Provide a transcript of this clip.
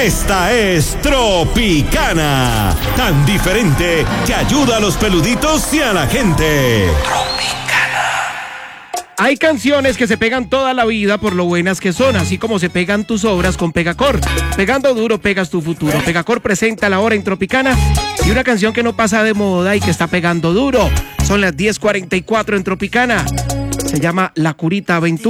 Esta es Tropicana, tan diferente que ayuda a los peluditos y a la gente. Hay canciones que se pegan toda la vida por lo buenas que son, así como se pegan tus obras con Pegacor. Pegando duro pegas tu futuro. Pegacor presenta la hora en Tropicana y una canción que no pasa de moda y que está pegando duro. Son las 10:44 en Tropicana. Se llama La Curita Aventura.